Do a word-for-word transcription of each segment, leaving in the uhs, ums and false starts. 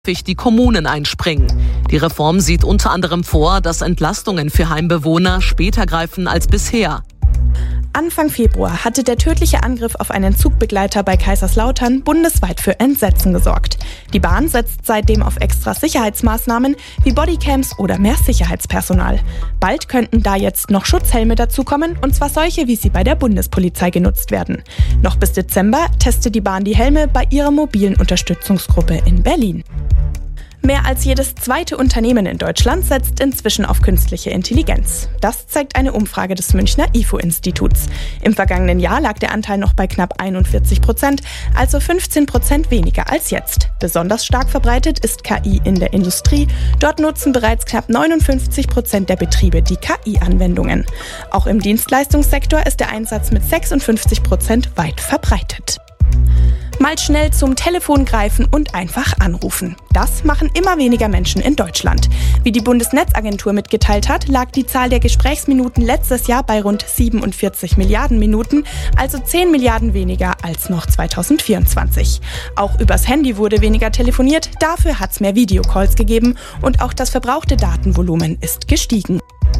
die Kommunen einspringen. Die Reform sieht unter anderem vor, dass Entlastungen für Heimbewohner später greifen als bisher. Anfang Februar hatte der tödliche Angriff auf einen Zugbegleiter bei Kaiserslautern bundesweit für Entsetzen gesorgt. Die Bahn setzt seitdem auf extra Sicherheitsmaßnahmen wie Bodycams oder mehr Sicherheitspersonal. Bald könnten da jetzt noch Schutzhelme dazukommen, und zwar solche, wie sie bei der Bundespolizei genutzt werden. Noch bis Dezember testet die Bahn die Helme bei ihrer mobilen Unterstützungsgruppe in Berlin. Mehr als jedes zweite Unternehmen in Deutschland setzt inzwischen auf künstliche Intelligenz. Das zeigt eine Umfrage des Münchner I F O-Instituts. Im vergangenen Jahr lag der Anteil noch bei knapp einundvierzig Prozent, also fünfzehn Prozent weniger als jetzt. Besonders stark verbreitet ist K I in der Industrie. Dort nutzen bereits knapp neunundfünfzig Prozent der Betriebe die K I-Anwendungen. Auch im Dienstleistungssektor ist der Einsatz mit sechsundfünfzig Prozent weit verbreitet. Mal schnell zum Telefon greifen und einfach anrufen. Das machen immer weniger Menschen in Deutschland. Wie die Bundesnetzagentur mitgeteilt hat, lag die Zahl der Gesprächsminuten letztes Jahr bei rund siebenundvierzig Milliarden Minuten, also zehn Milliarden weniger als noch zweitausendvierundzwanzig. Auch übers Handy wurde weniger telefoniert, dafür hat es mehr Videocalls gegeben und auch das verbrauchte Datenvolumen ist gestiegen.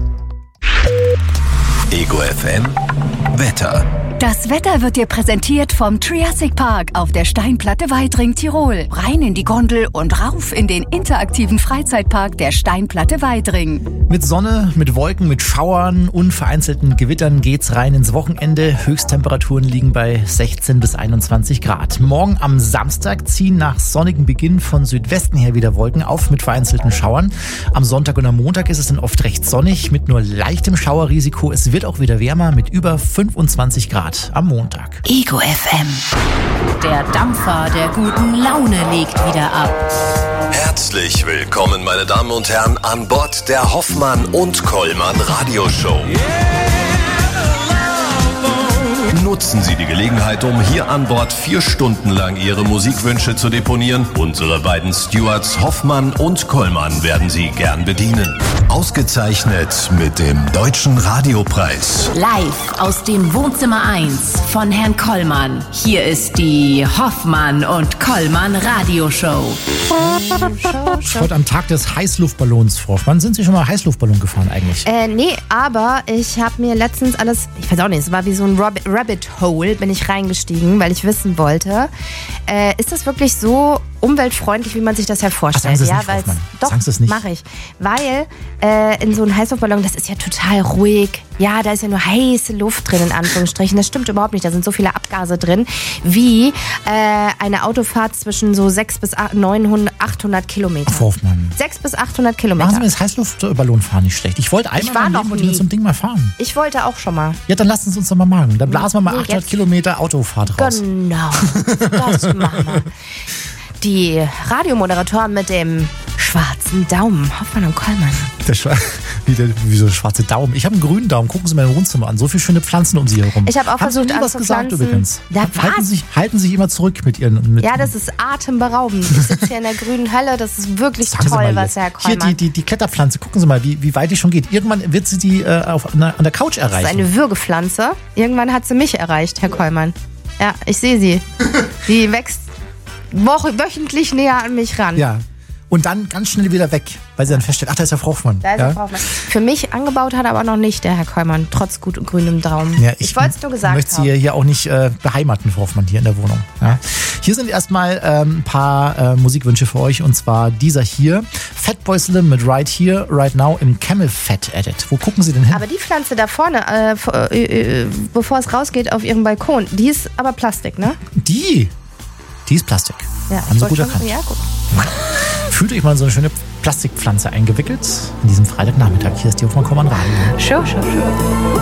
Ego F M Wetter. Das Wetter wird dir präsentiert vom Triassic Park auf der Steinplatte Weidring, Tirol. Rein in die Gondel und rauf in den interaktiven Freizeitpark der Steinplatte Weidring. Mit Sonne, mit Wolken, mit Schauern und vereinzelten Gewittern geht's rein ins Wochenende. Höchsttemperaturen liegen bei sechzehn bis einundzwanzig Grad. Morgen am Samstag ziehen nach sonnigem Beginn von Südwesten her wieder Wolken auf mit vereinzelten Schauern. Am Sonntag und am Montag ist es dann oft recht sonnig mit nur leichtem Schauerrisiko. Es wird auch wieder wärmer mit über fünfundzwanzig Grad am Montag. Ego F M. Der Dampfer der guten Laune legt wieder ab. Herzlich willkommen, meine Damen und Herren, an Bord der Hoffmann und Kollmann Radioshow. Nutzen Sie die Gelegenheit, um hier an Bord vier Stunden lang Ihre Musikwünsche zu deponieren. Unsere beiden Stewards Hoffmann und Kollmann werden Sie gern bedienen. Ausgezeichnet mit dem Deutschen Radiopreis. Live aus dem Wohnzimmer eins von Herrn Kollmann. Hier ist die Hoffmann und Kollmann Radioshow. Heute am Tag des Heißluftballons, Frau Hoffmann. Sind Sie schon mal Heißluftballon gefahren eigentlich? Äh, nee, aber ich habe mir letztens alles, ich weiß auch nicht, es war wie so ein Rabbit, Rabbit Hole, bin ich reingestiegen, weil ich wissen wollte, äh, ist das wirklich so umweltfreundlich, wie man sich das ja vorstellt? Ach, sagen Sie es ja, nicht, Frau Hoffmann. Doch, sagen Sie es nicht. mache ich. Weil äh, in so einem Heißluftballon, das ist ja total ruhig. Ja, da ist ja nur heiße Luft drin, in Anführungsstrichen. Das stimmt überhaupt nicht. Da sind so viele Abgase drin, wie äh, eine Autofahrt zwischen so sechshundert bis neunhundert, achthundert Kilometer. Frau Hoffmann. sechshundert bis achthundert Kilometer. Machen Sie mir das Heißluftballonfahren nicht schlecht. Ich wollte einmal Ich war mein noch Leben mit nie. Ihnen zum Ding mal fahren. Ich wollte auch schon mal. Ja, dann lassen Sie uns doch mal machen. Dann blasen wir mal Nee, achthundert jetzt- Kilometer Autofahrt raus. Genau, das machen wir. Die Radiomoderatoren mit dem schwarzen Daumen. Hoffmann und Kollmann. Der Schwa- wie, der, wie so ein schwarzer Daumen. Ich habe einen grünen Daumen. Gucken Sie mein Wohnzimmer an. So viele schöne Pflanzen um Sie herum. Ich habe auch Haben Sie versucht nie was gesagt anzupflanzen. übrigens. Da halten, was? sich, halten sich immer zurück mit Ihren... Mit Ja, das ist atemberaubend. Ich sitze hier in der grünen Hölle. Das ist wirklich Sagen Sie toll, mal was hier. Herr Hier Kollmann... die, die, die Kletterpflanze. Gucken Sie mal, wie, wie weit die schon geht. Irgendwann wird sie die äh, auf, an, der, an der Couch das ist erreichen. eine Würgepflanze. Irgendwann hat sie mich erreicht, Herr Kollmann. Ja, ich sehe sie. Die wächst woch- wöchentlich näher an mich ran. Ja. Und dann ganz schnell wieder weg, weil sie dann feststellt, ach, da ist der Frau Hoffmann. Da ist ja? er drauf. Für mich angebaut hat er aber noch nicht, der Herr Kollmann, trotz gut und grünem Daumen. Ja, ich wollte es nur gesagt möchte haben. Sie hier auch nicht äh, beheimaten, Frau Hoffmann, hier in der Wohnung. Ja. Hier sind erstmal ähm, ein paar äh, Musikwünsche für euch, und zwar dieser hier. Fatboy Slim mit Right Here, Right Now im Camel Fat Edit. Wo gucken Sie denn hin? Aber die Pflanze da vorne, äh, v- äh, äh, bevor es rausgeht auf Ihrem Balkon, die ist aber Plastik, ne? Die, die ist Plastik. Ja, Haben Sie gut wollte erkannt. schon- Ja, gut. Fühlt euch mal in so eine schöne Plastikpflanze eingewickelt. In diesem Freitagnachmittag. Hier ist die Hoffmann-Kollmann Radio. Show, show, show.